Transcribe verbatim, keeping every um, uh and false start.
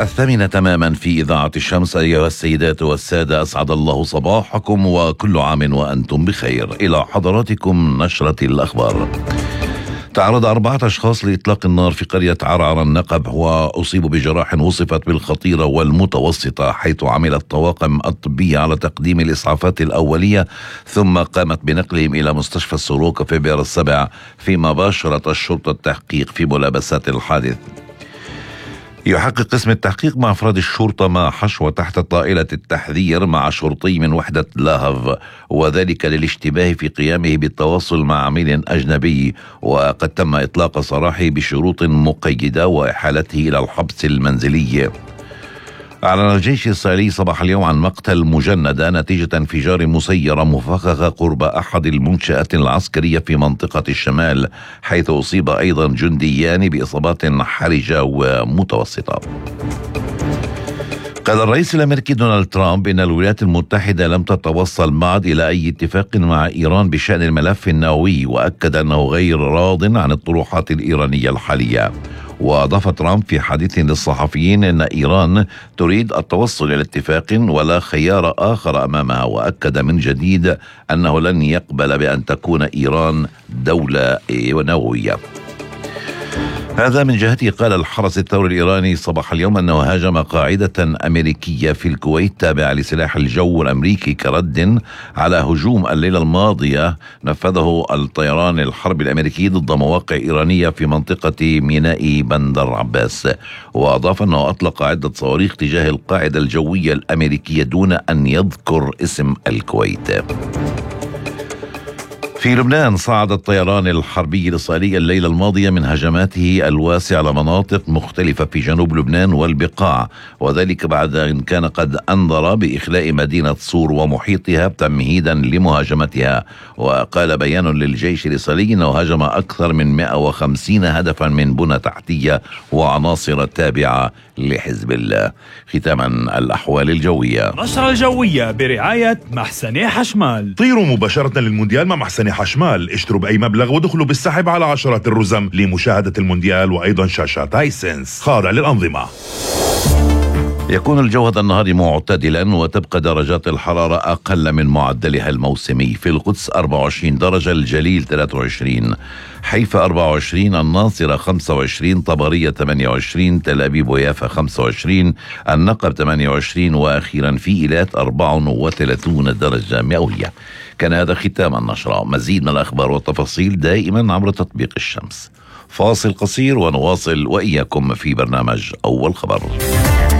الثامنة تماما في إذاعة الشمس. أيها السيدات والسادة، أسعد الله صباحكم وكل عام وأنتم بخير. إلى حضراتكم نشرة الأخبار. تعرض أربعة أشخاص لإطلاق النار في قرية عرعر النقب وأصيبوا بجراح وصفت بالخطيرة والمتوسطة، حيث عملت طواقم الطبية على تقديم الإسعافات الأولية ثم قامت بنقلهم إلى مستشفى السروق في بئر السبع، فيما باشرت الشرطة التحقيق في ملابسات الحادث. يحقق قسم التحقيق مع أفراد الشرطة ما حشو تحت طائلة التحذير مع شرطي من وحدة لاهف، وذلك للاشتباه في قيامه بالتواصل مع عميل أجنبي، وقد تم إطلاق سراحه بشروط مقيدة وإحالته إلى الحبس المنزلي. أعلن الجيش الإسرائيلي صباح اليوم عن مقتل مجندة نتيجة انفجار مسيرة مفخخة قرب أحد المنشآت العسكرية في منطقة الشمال، حيث أصيب أيضا جنديان بإصابات حرجة ومتوسطة. قال الرئيس الأمريكي دونالد ترامب إن الولايات المتحدة لم تتوصل بعد إلى أي اتفاق مع إيران بشأن الملف النووي، وأكد أنه غير راض عن الطروحات الإيرانية الحالية. وأضاف ترامب في حديث للصحفيين أن إيران تريد التوصل إلى اتفاق ولا خيار آخر أمامها، وأكد من جديد أنه لن يقبل بأن تكون إيران دولة نووية. هذا من جهته قال الحرس الثوري الإيراني صباح اليوم أنه هاجم قاعدة أمريكية في الكويت تابعة لسلاح الجو الأمريكي كرد على هجوم الليلة الماضية نفذه الطيران الحربي الأمريكي ضد مواقع إيرانية في منطقة ميناء بندر عباس. وأضاف أنه أطلق عدة صواريخ تجاه القاعدة الجوية الأمريكية دون أن يذكر اسم الكويت. في لبنان صعد الطيران الحربي الإسرائيلي الليلة الماضية من هجماته الواسعة على مناطق مختلفة في جنوب لبنان والبقاع، وذلك بعد أن كان قد أنذر بإخلاء مدينة صور ومحيطها تمهيدا لمهاجمتها. وقال بيان للجيش الإسرائيلي أنه هاجم أكثر من مئة وخمسين هدفا من بنى تحتية وعناصر تابعة لحزب الله. ختاما الأحوال الجوية. نشرة الجوية برعاية محسن حشمال. طيروا مباشرة للمونديال مع محسن حشمال، اشتروا بأي مبلغ ودخلوا بالسحب على عشرات الرزم لمشاهدة المونديال وأيضا شاشات هايسنس خاضع للأنظمة. يكون الجو هذا النهار معتدلا وتبقى درجات الحرارة أقل من معدلها الموسمي. في القدس أربعة وعشرين درجة، الجليل ثلاثة وعشرين، حيفا أربعة وعشرين، الناصرة خمسة وعشرين، طبرية ثمانية وعشرين، تل أبيب ويافا خمسة وعشرين، النقب ثمانية وعشرين، وأخيرا في إيلات أربعة وثلاثين درجة مئوية. كان هذا ختام النشرة. مزيد من الأخبار والتفاصيل دائما عبر تطبيق الشمس. فاصل قصير ونواصل وإياكم في برنامج أول خبر.